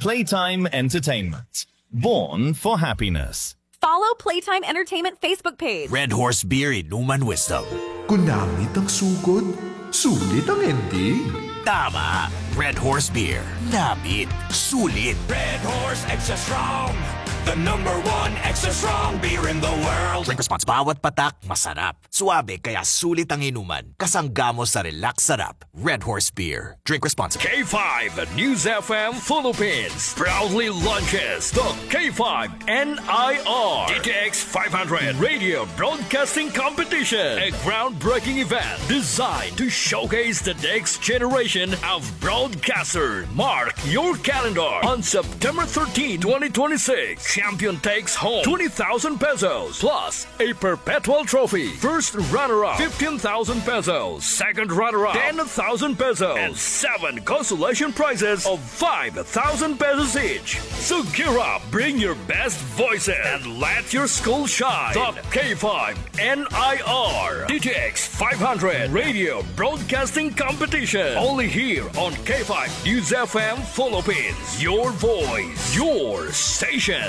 Playtime Entertainment. Born for happiness. Follow Playtime Entertainment Facebook page. Red Horse Beer Inuman Wisdom. Kunamit ang sugod, sulit ang ending. Tama. Red Horse Beer. Namit. Sulit. Red Horse Extra Strong. The #1 extra strong beer in the world. Drink response. Bawat patak, masarap. Suabe, kaya sulit ang inuman. Kasanggamo sa relax sarap. Red Horse Beer. Drink responsibly. K5 News FM Philippines proudly launches the K5 NIR DTX 500 Radio Broadcasting Competition, a groundbreaking event designed to showcase the next generation of broadcasters. Mark your calendar on September 13, 2026. Champion takes home 20,000 pesos plus a perpetual trophy. First runner-up 15,000 pesos. Second runner-up 10,000 pesos. And 7 consolation prizes of 5,000 pesos each. So gear up, bring your best voices, and let your school shine. The K5 NIR DTX 500 Radio Broadcasting Competition. Only here on K5 News FM Philippines. Your voice, your station.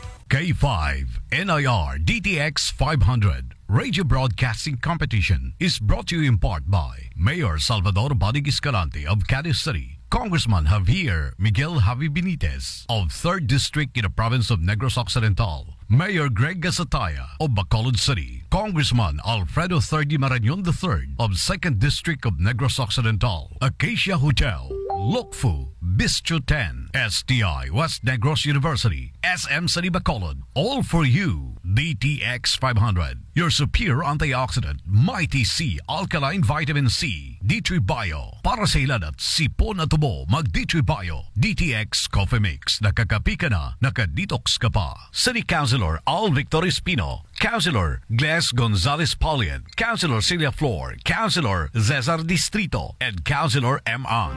K5 NIR DTX 500 Radio Broadcasting Competition is brought to you in part by Mayor Salvador Badig Escalante of Cadiz City, Congressman Javier Miguel Javi Benitez of 3rd District in the province of Negros Occidental, Mayor Greg Gasataya of Bacolod City, Congressman Alfredo Thirdy Marañon III of 2nd District of Negros Occidental, Acacia Hotel, Lokfu, Bistro 10, STI West Negros University, SM City Bacolod, all for you. DTX 500, your superior antioxidant, Mighty C Alkaline Vitamin C, D3 Bio, para sa ilan at sipon at tubo, mag D3 Bio, DTX Coffee Mix, nakakapi ka na, nakadetox ka pa. City Councilor Al Victor Espino, Councilor Gles Gonzalez Paulian, Councilor Celia Flor, Councilor Cesar Distrito, and Councilor M. An.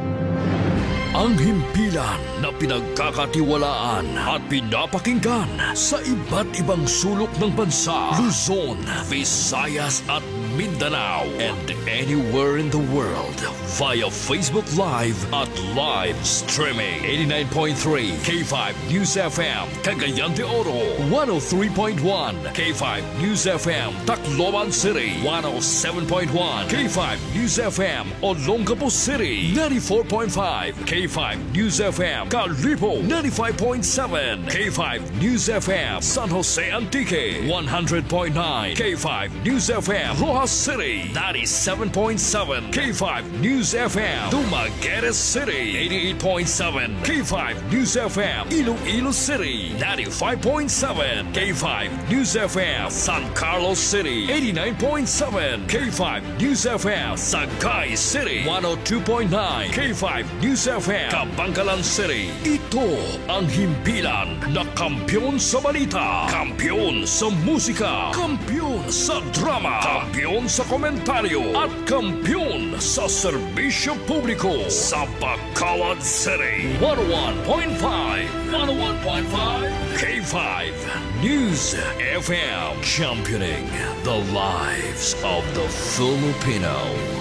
Ang himpilan na pinagkakatiwalaan at pinapakinggan sa iba't ibang sulok ng bansa, Luzon, Visayas at Mindanao, and anywhere in the world via Facebook Live at live streaming. 89.3 K5 News FM Cagayan de Oro, 103.1 K5 News FM Tacloban City, 107.1 K5 News FM Olongapo City, 94.5 K5 News FM Kalibo, 95.7 K5 News FM San Jose Antique, 100.9 K5 News FM Rojas City, 97.7 K5 News FM Dumaguete City, 88.7 K5 News FM Iloilo City, 95.7 K5 News FM San Carlos City, 89.7 K5 News FM Sagay City, 102.9 K5 News FM Kabangkalan City. Ito ang himpilan na kampyon sa balita, kampyon sa musika, kampyon sa drama, kampyon sa komentaryo, at kampyon sa serbisyo publiko sa Bacolod City. 101.5 K5 News FM, championing the lives of the Filipino.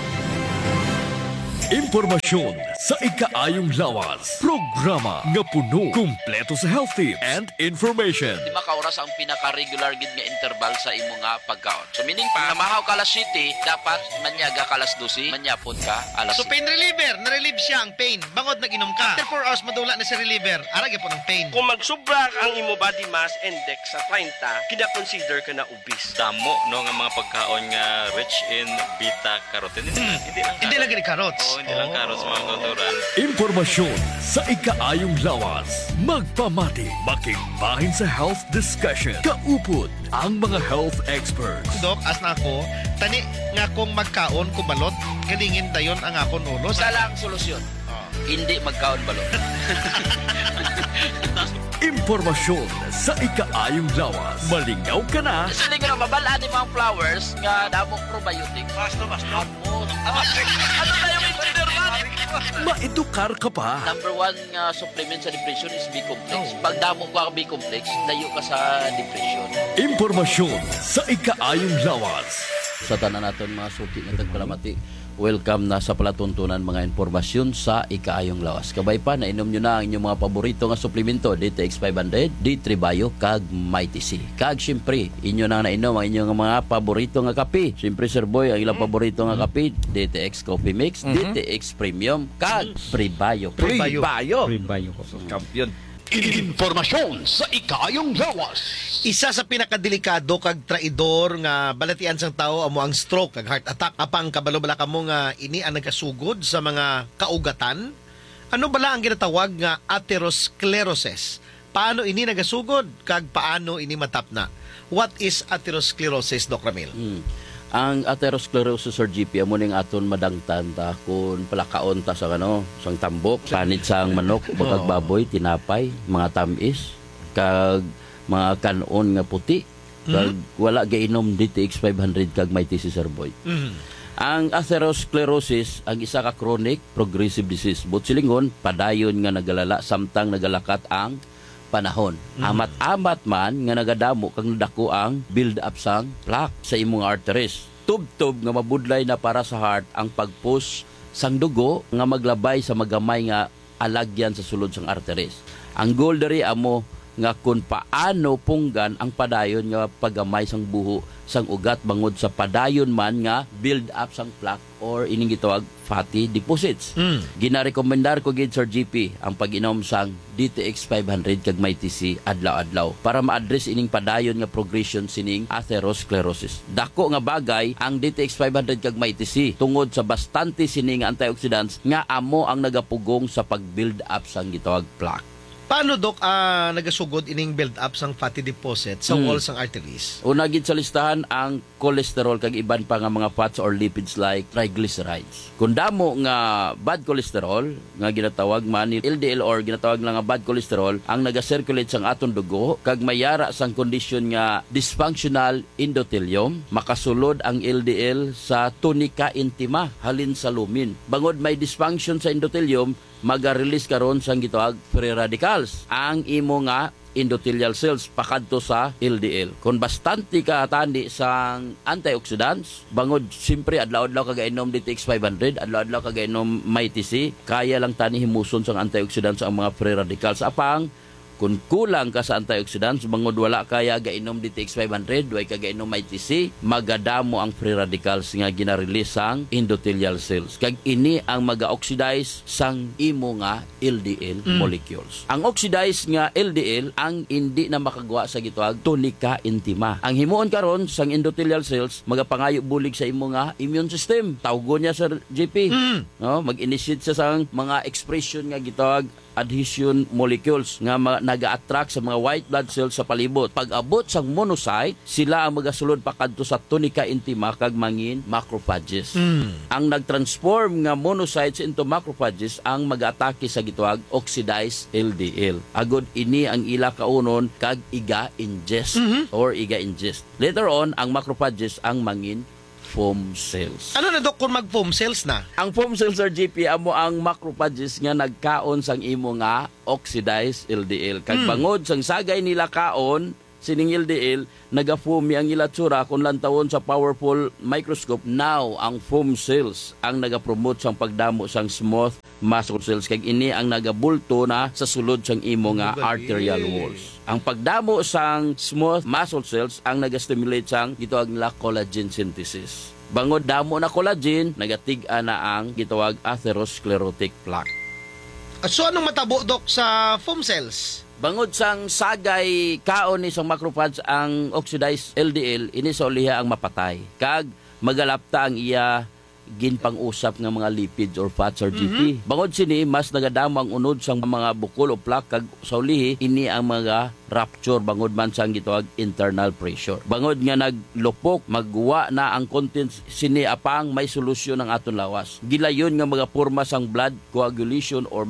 Impormasyon sa ikaayong lawas. Programa nga puno, kumpleto sa health tips and information. Di makauras ang pinaka-regular gid nga interval sa imo nga pagkaon. So meaning pa, namahaw ka alas 7, dapat manyaga ka alas 12, manyapon ka alas 7. So pain reliever, na-relieve siya ang pain. Bangod nag-inom ka. After 4 hours, madula na si reliever. Arag po ng pain. Kung magsubra ang imo body mass index sa 30, kina-consider ka na obese. Damo, no, nga mga pagkaon nga rich in beta-carotene. Hindi lang gini carrots. Hindi lang carrots, mga kauturan. Impormasyon sa ikaayong lawas. Magpamati, makigbahin sa health discussion. Kaupod ang mga health experts. Dok, as na ako, tani nga kung magkaon ko balot, kalingin dayon ang akon ulo. Isa lang solusyon. Hindi magkaon balot. Impormasyon sa ikaayong lawas. Malingaw ka na. Kasi nga mabalaan yung mga flowers nga damong probiotic. Basto. Ano na yung engineer man? Maedukar ka pa. Number 1 nga supplement sa depression is B-complex. Pag damong ka B-complex, layo ka sa depression. Impormasyon sa ikaayong lawas. Sa tanan naton mga suki nga tagpalamati, welcome na sa palatuntunan mga impormasyon sa ikaayong lawas. Kabay pa, nainom nyo na ang inyong mga paborito nga suplemento, DTX 500, D3 Bio, kag Mighty C. Kag syempre, inyo na nainom ang inyong mga paborito nga kape. Syempre, Sir Boy, ang ilang paborito nga kape, DTX Coffee Mix, DTX Premium, kag Pre-Bio. Pre-Bio. Champion. Impormasyon sa ikaayong lawas. Isa sa pinakadelikado kag traidor nga balatian sang tao amo ang stroke kag heart attack. Apang kabalo bala kamo nga ini ang nagkasugod sa mga kaugatan. Ano bala ang ginatawag nga atherosclerosis? Paano ini nagasugod kag paano ini matapna? What is atherosclerosis, Doc Ramil? Ang atherosclerosis or GP amo ning aton madangtan ta kun palakaon ta sa sang tambok, panit sang manok, bagag baboy, tinapay, mga tamis, kag mga kanon nga puti, kag wala gainom DTX 500 kag Mighty C, Sir Boy. Ang atherosclerosis ang isa ka chronic progressive disease. Butsilingon padayon nga nagalala samtang nagalakat ang panahon. Amat-amat man nga nagadamo kang nadako ang build up sang plaque sa imong arteries. Tub-tub nga mabudlay na para sa heart ang pagpush sang dugo nga maglabay sa magamay nga alagyan sa sulod sang arteries. Ang goal diri amo nga kung paano punggan ang padayon nga pagamay sang buho sang ugat bangod sa padayon man nga build up sang plaque or ining gitawag fatty deposits. Ginarekomendar ko gid Sir GP ang pag-inom sang DTX 500 kag Mighty C adlaw-adlaw para ma-address ining padayon nga progression sining atherosclerosis. Dako nga bagay ang DTX 500 kag Mighty C tungod sa bastante sining antioxidants nga amo ang nagapugong sa pag-build up sang gitawag plaque. Paano, Doc, nagasugod ining build up sang fatty deposit sa wall sang arteries? Una gid sa listahan ang cholesterol kag iban pa nga mga fats or lipids like triglycerides. Kung damo nga bad cholesterol nga ginatawag man LDL or ginatawag lang nga bad cholesterol ang naga-circulate sang aton dugo kag mayara sang kondisyon nga dysfunctional endothelium, makasulod ang LDL sa tunica intima halin sa lumin. Bangod may dysfunction sa endothelium, maga-release karon sang gitawag free radicals ang imo nga endothelial cells pakadto sa LDL. Kung bastante ka tandi sang antioxidants, bangod siyempre adlaw-adlaw kagainom DTX 500, adlaw-adlaw kagainom Mighty C, kaya lang tani himuson sang antioxidants ang mga free radicals. Apang kung kulang ka sa antioxidants, bangod wala kaya gainom DTX 500, way ka gainom Mighty C, magadamo ang free radicals nga ginarelease sang endothelial cells. Kag ini ang maga-oxidize sang imo nga LDL molecules. Ang oxidized nga LDL ang hindi na makagawa sa gitawag tunica intima. Ang himuon karon sang endothelial cells magapangayo bulig sa imo nga immune system. Tawgon niya sa GP. No, mag-initiate sa sang mga expression nga gitawag adhesion molecules nga naga-attract sa mga white blood cells sa palibot. Pag-abot sang monocyte, sila ang magasulod pakadto sa tunica intima kag mangin macrophages. Ang nag-transform nga monocytes into macrophages ang mag-atake sa gitawag oxidized LDL. Agod ini ang ila kaunon kag iga-ingest or iga-ingest. Later on, ang macrophages ang mangin foam cells. Ano na, Dok, kung mag-foam cells na? Ang foam cells or GP amo ang macrophages nga nagkaon sang imo nga oxidized LDL. Kag bangod sang sagay nila kaon sining LDL, naga-foamy ang ilatsura kung lantawon sa powerful microscope. Now, ang foam cells ang naga-promote sang pagdamo sang smooth muscle cells. Kag ini ang nagabulto na sa sulod sang imo nga arterial walls. Ang pagdamo sang smooth muscle cells ang naga-stimulate sang gitawag nila collagen synthesis. Bangod damo na collagen, nagatig-a na ang gitawag atherosclerotic plaque. So, anong matabo, Dok, sa foam cells? Bangod sang sagay kaon ni sang macrophage ang oxidized LDL, ini sa uliha ang mapatay. Kag magalapta ang iya ginpang-usap nga mga lipids or fats or GP. Bangod sini, mas nagadamo ang unod sang mga bukol o plaque kag sa ulihi, ini ang mga rupture bangod man sang gitawag internal pressure. Bangod nga naglupok, magwa na ang contents sini apang may solusyon ng aton lawas. Gilayon nga mga porma sang blood coagulation or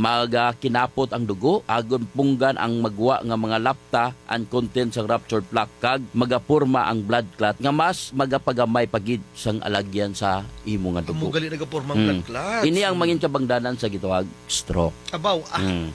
kinapot ang dugo, agon punggan ang magwa nga mga lapta ang contents sang ruptured plaque kag magaporma ang blood clot nga mas magapagamay pagid sang alagyan sa imo nga dugo. Mugali nagapormang blood clots. Ini ang mangin kabangdanan sa gitawag stroke. Abaw.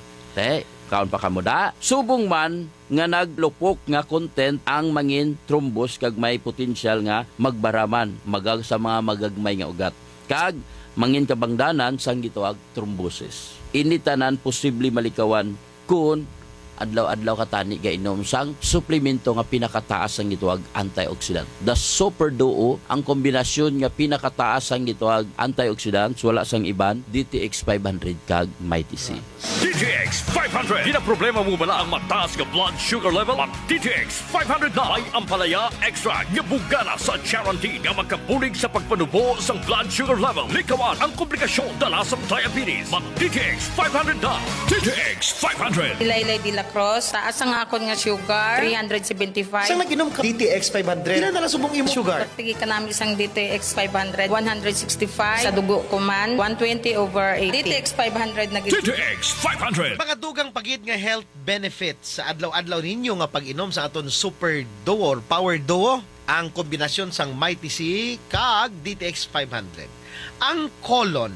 Kaon pa kamo da. Subong man nga naglupok nga content ang mangin thrombus kag may potential nga magbaraman magag sa mga magagmay nga ugat. kag mangin kabangdanan sang gitawag thrombosis. Ini tanan posible malikawan kung adlaw-adlaw katani gainom sang suplemento nga pinakataas ang gitawag antioxidant. The Super Duo ang kombinasyon nga pinakataas ang gitawag antioxidants wala sang iban DTX 500 kag Mighty C. DTX 500. Di na problema mo bala ang mataas nga blood sugar level? Mag DTX 500 na ay ampalaya extract nga bugana sa guarantee nga magkabulig sa pagpanubo sang blood sugar level. Likawan ang komplikasyon dala sa diabetes. Mag DTX 500 na. DTX 500. Ilaylay de la Cruz, taas ang akon nga sugar, 375. Saan nag-inom ka? DTX 500. Ilan na lang subong imo sugar? Pagtigi ka namin isang DTX 500, 165. Sa dugo ko man, 120/80. DTX 500 na DTX 500. Mga dugang pagid nga health benefits sa adlaw-adlaw ninyo nga pag-inom sa aton Super Duo or Power Duo, ang kombinasyon sang Mighty C kag DTX 500. Ang colon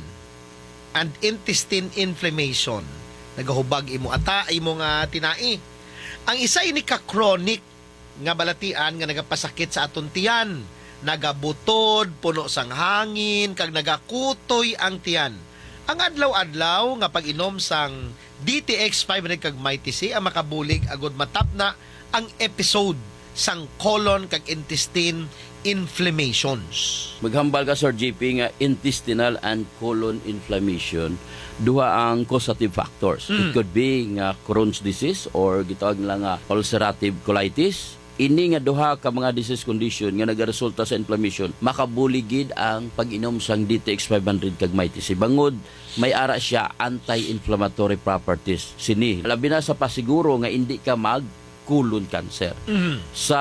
and intestine inflammation nagahubag imo ata imo nga tinai. Ang isa ini ka chronic nga balatian nga nagapasakit sa aton tiyan, nagabutod, puno sang hangin kag nagakutoy ang tiyan. Ang adlaw-adlaw nga pag-inom sang DTX 500 kag Mighty C ang makabulig agud matap na ang episode sang colon kag intestine inflammations. Maghambal ka Sir JP nga intestinal and colon inflammation duha ang causative factors. It could be nga Crohn's disease or gitawag nila nga ulcerative colitis. Ini nga duha ka mga disease condition nga nagaresulta sa inflammation makabuligid ang pag-inom sang DTX 500 kag Mighty C. Bangod may ara siya anti-inflammatory properties. Sini labi na sa pasiguro nga hindi ka mag colon cancer. Sa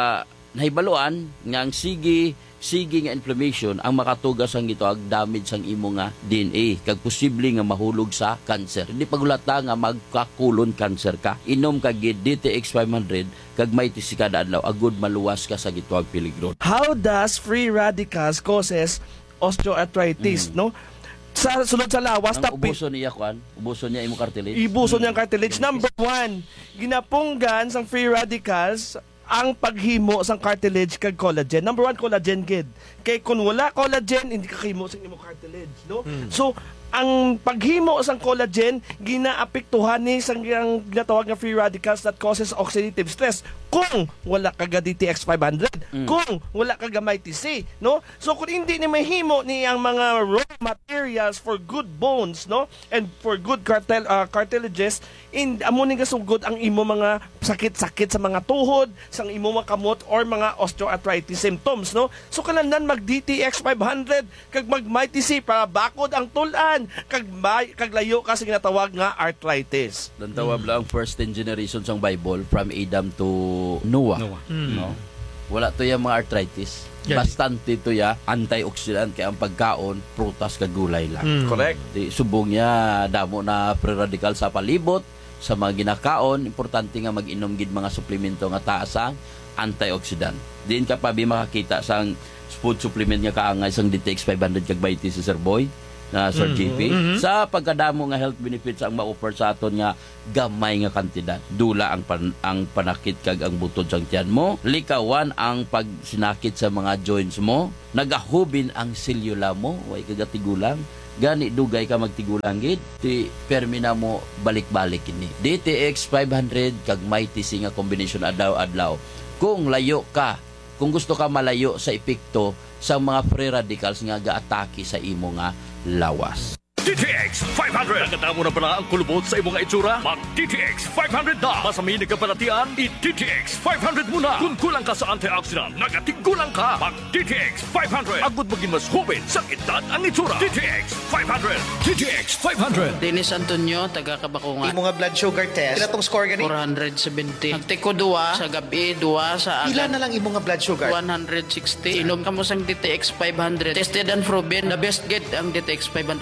nahibaluan nga ang sige nga inflammation ang makatugas ang gitawag damage sang imo nga DNA kag posible nga mahulog sa cancer. Hindi pagulata nga magka-colon cancer ka. Inom kag DTX 500 kag Mighty C kada adlaw agud maluwas ka sa gitawag peligro. How does free radicals causes osteoarthritis, no? Sa sulod sa lawas ubuson niya ubuson niya imo cartilage. Ibuson niya ang cartilage. Number 1, ginapunggan sang free radicals ang paghimo sang cartilage kag collagen. Number 1, collagen gid. Kay kun wala collagen, hindi ka kahimo sang imong cartilage, no? So ang paghimo sang collagen ginaapektuhan ni sang ginatawag nga free radicals that causes oxidative stress kung wala ka DTX 500, kung wala ka Mighty C, no? So kung hindi ni mahimo ni ang mga raw materials for good bones, no, and for good cartilages, amo ni gasugod ang imo mga sakit-sakit sa mga tuhod, sang imo mga kamot or mga osteoarthritis symptoms, no? So kanahanglan mag DTX 500 kag mag Mighty C para bakod ang tulan kag layo ka sa ginatawag nga arthritis. Dan tawag lang first 10 generations sang Bible from Adam to Noah. No? Wala to ya mga arthritis. Bastante to ya antioxidant kaya ang pagkaon prutas kag gulay lang. Correct. Di subong niya damo na free radical sa palibot sa mga ginakaon, importante nga mag-inom gid mga suplemento nga taas ang antioxidant. Diin ka pa makakita sang food supplement nga kaangay sang DTX 500 kag Mighty C Sir Boy na Sir JP sa pagkadamo nga health benefits ang ma-offer sa aton nga gamay nga kantidad. Dula ang panakit kag ang butod sang tiyan mo, likawan ang pagsinakit sa mga joints mo, nagahubin ang selula mo, way kagatigulang, gani dugay ka magtigulang gid, ti permina mo balik-balik ini. DTX 500 kag Mighty C nga combination adlaw-adlaw. Kung layo ka, kung gusto ka malayo sa epekto sa mga free radicals nga gaatake sa imo nga lawas. DTX 500. Nagkatamo na pala ang kulubot sa imong itsura? Mag DTX 500 na. Masamin nagkapalatian, i-DTX 500 muna. Kung kulang ka sa antioxidant, nagatigulang ka. Mag DTX 500. Agud maging mas hubin sa edad ang itsura. DTX 500. DTX 500. Dennis Antonio, taga Kabakungan. Imo nga blood sugar test. Pila tong score gani? 470. Nagtiko duwa sa gabi, duwa sa agad. Pila na lang imo nga blood sugar? 160. Inom ka mo sang DTX 500. Tested and proven. The best get ang DTX 500. DTX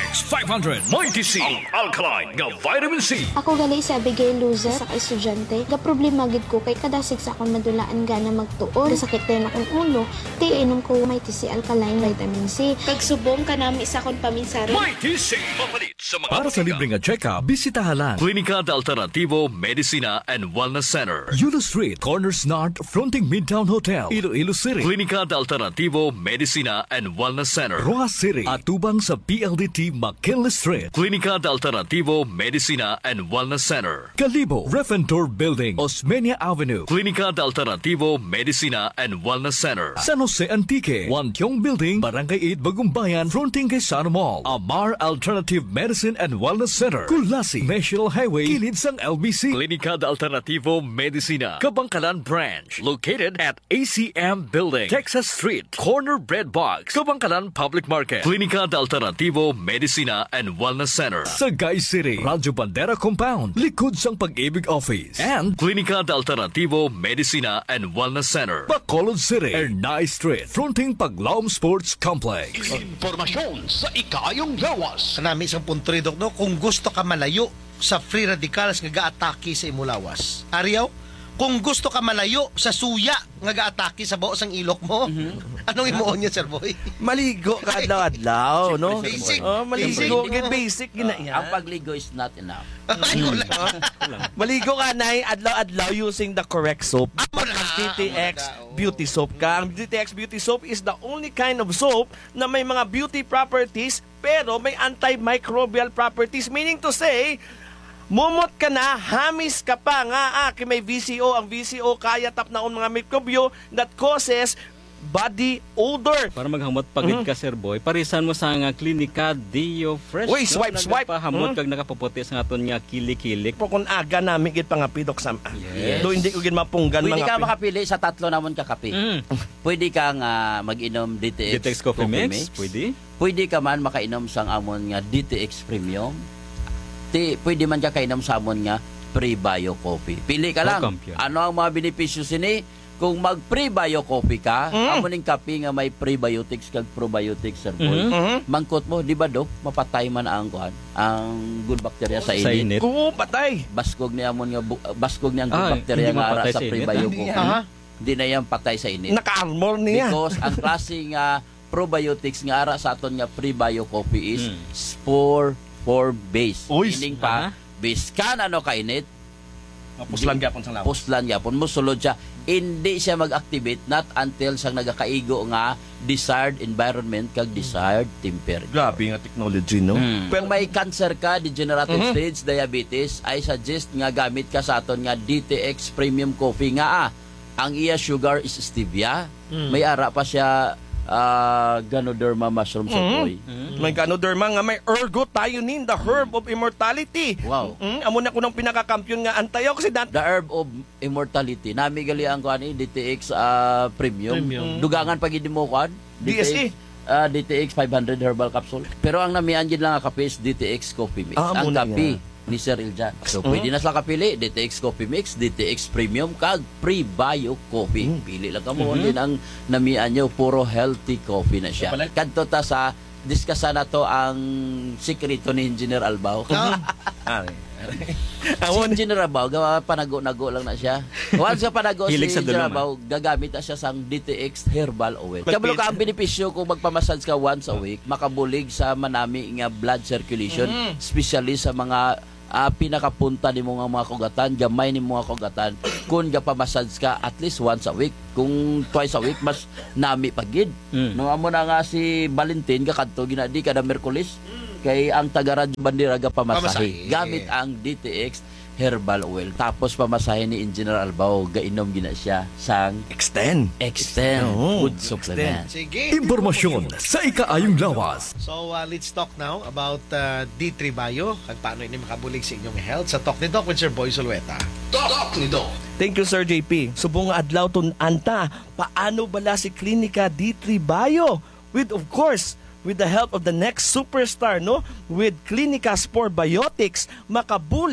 DTX 500 Mighty C, ang alkaline nga vitamin C. Ako gali sa Abigail Loser sa estudyante. Ga problema gid ko kay kadasig sa akong madulaan gana magtuon. Sakit din akong ulo. Di inom ko Mighty C alkaline vitamin C. Kag subong kanami sa akong paminsaro. Mighty C, mapalit sa mga Para sa libreng check-up, bisitahan lang Klinika de Alternativo Medicina and Wellness Center, Yulo Street, Corners North, fronting Midtown Hotel, Iloilo City. Klinika de Alternativo Medicina and Wellness Center, Roa City, at tubang sa PLDT McKinley Street. Klinika de Alternativo Medicina and Wellness Center, Kalibo, Refentor Building, Osmeña Avenue. Klinika de Alternativo Medicina and Wellness Center, San Jose Antique, Wantiong Building, Barangay 8, Bagumbayan, fronting kay Sana Mall. Amar Alternative Medicine and Wellness Center, Kulasi, National Highway, kilid sang LBC. Klinika de Alternativo Medicina, Kabangkalan Branch, located at ACM Building, Texas Street, Corner Bread Box, Kabangkalan Public Market. Klinika de Alternativo Medicina and Wellness Center, Sagay City, Radyo Bandera Compound, likod sang Pag-ibig Office. And Klinika de Alternativo Medicina and Wellness Center, Bacolod City, Ernay Street, fronting Paglaom Sports Complex. Impormasyon sa ikayong lawas. Kanami isang punto rin, Dok, no? Kung gusto ka malayo sa free radicals nga ga-atake sa imulawas. Ariyaw, kung gusto ka malayo sa suya nga ga-atake sa buo sang ilok mo, anong imuon niya, Sir Boy? Maligo ka adlaw-adlaw, no? Basic. Maligo, basic gina yan. Ang pagligo is not enough. Maligo ka na adlaw-adlaw using the correct soap. DTX Beauty Soap ka. Ang DTX Beauty Soap is the only kind of soap na may mga beauty properties pero may antimicrobial properties. Meaning to say, mumot ka na, hamis ka pa nga, may VCO. Ang VCO kaya tap na mga mikrobyo that causes body odor. Para maghamot pagid ka, Sir Boy, parisan mo sa nga Klinika Dio Fresh. Uy, swipe. Pahamot kag nakapuputi sa aton nga kilik-kilik. Po kung aga namin gid pangapidok sa Yes. do hindi ko gid mapunggan Pwede mga ka makapili sa tatlo namon ka kape. Pwede kang mag-inom DTX Coffee Mix, pwede. Pwede ka man makainom sang amon nga DTX Premium. Pwede man ka kainom sa amon nga Pre-Bio Coffee. Pili ka lang. Ano ang mga benepisyo sini? Kung mag-pre-bio coffee ka, amo ning kape nga may prebiotics kag probiotics, Sir Boy. Mangkot mo, di ba, Dok? Mapatay man ang good bacteria sa init. Oo, patay. Baskog niya amon nga baskog niya ang good bacteria nga ara sa pre-bio coffee. Di na yan patay sa init. Naka-armor niya. Because ang klaseng probiotics nga ara sa aton nga pre-bio coffee is spore based. Meaning pa, base ka na kainit, puslan gyapon sang lawas. Puslan gyapon mo sulod siya. Hindi siya mag-activate not until sang nagakaigo nga desired environment kag desired temperature. Grabe nga technology, no? Kung may cancer ka, degenerative stage diabetes, I suggest nga gamit ka sa aton nga DTX Premium Coffee nga ang iya sugar is stevia. May ara pa siya Ganoderma mushroom, Sir Boy. May Ganoderma nga may ergothioneine, the herb of immortality. Wow. Amo na ko ng pinakakampiyon nga antioxidant. The herb of immortality. Nami gali ang kuan DTX Premium. Dugangan pag hindi mo kuan DSE. DTX 500 herbal capsule. Pero ang namian gid lang nga kape is DTX Coffee Mix. Ang kape ni Sir Iljan. So, pwede na sila kapili. DTX Coffee Mix, DTX Premium, kag Pre-Bio Coffee. Pili lang ka mo. Din ang namian nyo, puro healthy coffee na siya. Kadto ta sa, diskasa na to ang sikreto ni Engineer Albao. Si Engineer Albao, panago-nago lang na siya. Once ka panago si Engineer Albao, gagamit na siya sang DTX Herbal Oil. Kabalo ka ang benepisyo kung magpamassage ka once a week, makabulig sa manami nga blood circulation, especially sa mga pinakapunta ni mga kugatan, gamay ni mga kugatan. Kung gapamassage ka at least once a week, kung twice a week, mas nami pagid. Nung amo na nga si Valentin, kakadto, ginadi kada Merkulis, kay ang Tagaradyo Bandera pamasahe. Gamit ang DTX Herbal Oil. Tapos pamasahe ni Engineer Albao, gainom gina siya sang Extend. Good supplement. Sige. Impormasyon sa ikaayong lawas. So, let's talk now about D3 Bio at paano ini makabulig sa inyong health sa Talk ni Doc with Sir Boy Zulueta. Talk ni Doc. Thank you, Sir JP. Subong nga adlaw tun anta, paano bala si Klinika D3 Bio? With, of course, with the help of the next superstar, no? With Klinika Spore Biotics, makabulig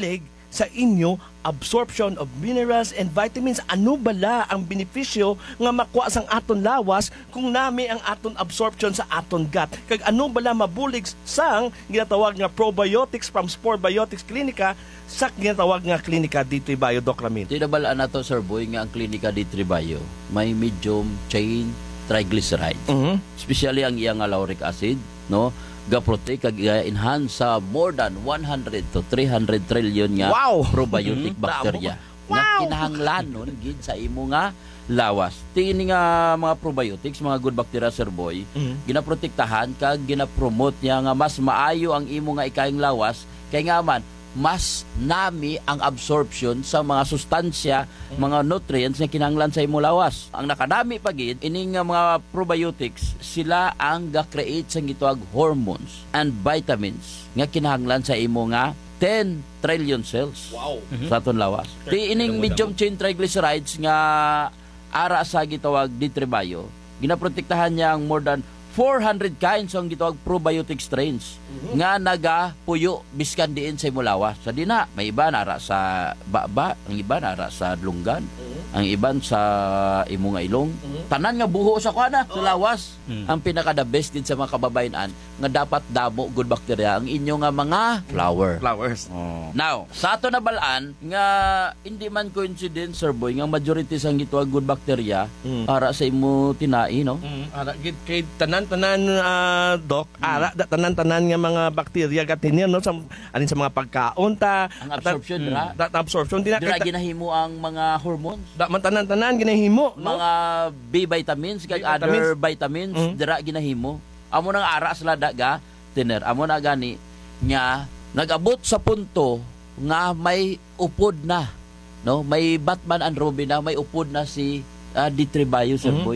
sa inyo absorption of minerals and vitamins. Ano bala ang benepisyo nga makuha sang aton lawas kung nami ang aton absorption sa aton gut? Kag ano bala mabulig sang ginatawag nga probiotics from Spore Biotics Clinica sa ginatawag nga Clinica D3 Bio, Doc Ramil? Tinabalaan na to, Sir Boy, nga ang Clinica D3 Bio may medium chain triglycerides. Especially ang iyang lauric acid, no? Ga-protect kag enhance sa more than 100 to 300 trillion nga probiotic bacteria nga kinahanglanon gid sa imo nga lawas. Tingin nga mga probiotics, mga good bacteria, Sir Boy, ginaprotektahan kag ginapromote niya nga mas maayo ang imo nga ikaing lawas kay nga man mas nami ang absorption sa mga sustansya, mga nutrients na kinahanglan sa imo lawas. Ang nakadami pa gid ining mga probiotics, sila ang ga-create sa gituag hormones and vitamins nga kinahanglan sa imo nga 10 trillion cells sa aton lawas. Di ining medium chain triglycerides nga ara sa gitawag D3 Bio, ginaprotektahan niya ang more than 400 kinds ang gitawag probiotic strains nga nagapuyo biskan diin sa imulawas. Sa dina, may iba nara sa baba, ang iba nara sa lunggan, ang iban sa imo nga ilong. Tanan nga buho sa kuana sa lawas. Ang pinaka the best din sa mga kababayan nga dapat damo good bacteria ang inyo nga mga flowers. Now, sa ato na balaan nga hindi man coincidence, Sir Boy, nga majority sang gitawag good bacteria ara sa imo tinai, no? Ara gid kay tanan Doc, ara tanan nga mga bacteria gatin no sa alin sa mga pagkaon ta ang absorption absorption dira ginahimo ang mga hormones man tanan ginahimo mga B vitamins kag other vitamins dira ginahimo amo nang ara sila daga tiner amo na gani nga nagabot sa punto nga may upod na, no, may Batman and Robin na, may upod na si D3 Bio, Sir Boy.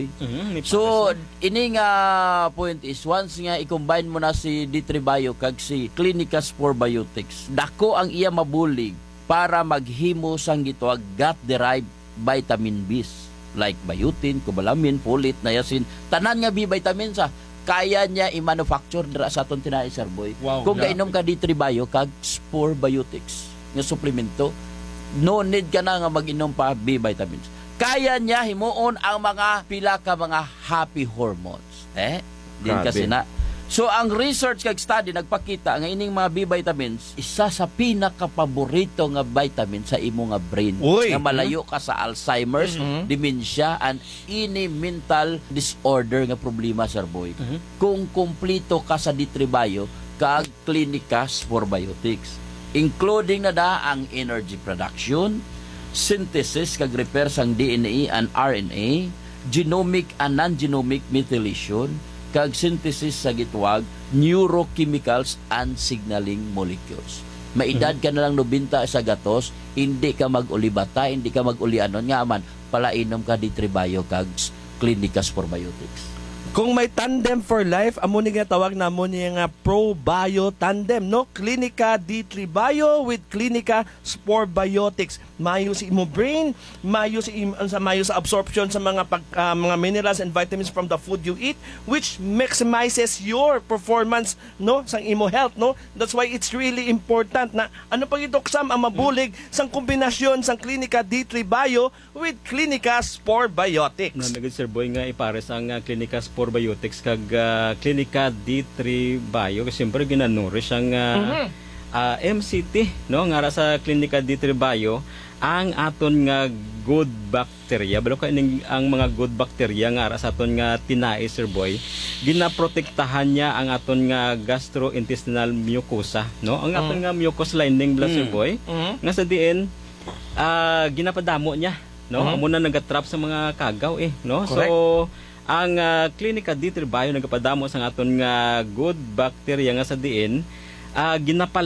So, ini nga point is, once nga i-combine mo na si D3 Bio kag si Clinica Spore Biotics, dako ang iya mabulig para maghimo sang gitawag gut-derived vitamin B's like biotin, cobalamin, folate, niacin, tanan nga B vitamins kaya niya i-manufacture dira sa aton tinai, Sir Boy. Kung kainom ka D3 Bio kag Spore Biotics nga suplemento, no need ka na nga mag-inom pa B vitamins. Kaya niya himuon ang mga pila ka mga happy hormones. Din kasi na. So ang research kag study nagpakita nga ining mga B vitamins isa sa pinaka-paborito nga vitamin sa imo nga brain. Nga malayo ka sa Alzheimer's, dementia and any mental disorder nga problema, Sir Boy. Kung kumplito ka sa D3 Bio kag Clinica Spore Biotics, including na da ang energy production, synthesis kag repair sang DNA and RNA, genomic and non-genomic methylation, kag synthesis sa gitwag neurochemicals and signaling molecules. Maedad ka na lang 90 sa gatos, hindi ka mag-ulibata, hindi ka mag-ulianon nga man palainom ka D3 Bio kag Clinica Spore Biotics. Kung may tandem for life, amo ni ginatawag na mo niya nga Pro-Bio Tandem, no? Clinica D3 Bio with Clinica Spore Biotics. Mayo si imo brain, mayo sa absorption sa mga mga minerals and vitamins from the food you eat, which maximizes your performance, no, sang imo health, no? That's why it's really important na ano pag idoksam ang mabulig sang kombinasyon sang Clinica D3 Bio with Clinica Spore Biotics. Nagad, Sir Boy, nga ipares ang Clinica Spore Biotics kag Clinica D3 Bio kasi siyempre ginanurish ang MCT, no, nga sa Clinica D3 Bio ang aton nga good bacteria, balo ka ang mga good bacteria nga sa aton nga tinai, Sir Boy, ginaprotektahan niya ang aton nga gastrointestinal mucosa, no, ang aton nga mucous lining, Sir Boy, nga sa diin ginapadamo niya, no, amo na nagatrap sa mga kagaw no. Correct. So ang Clinica D3 Bio nagapadamo sa aton nga good bacteria nga sa diin ginapal